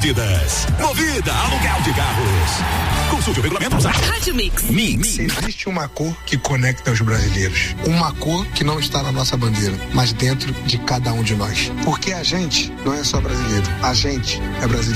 divertidas. Movida, aluguel de carros. Consulte o regulamento no site. Rádio Mix. Existe uma cor que conecta os brasileiros. Uma cor que não está na nossa bandeira, mas dentro de cada um de nós. Porque a gente não é só brasileiro. A gente é brasileiro.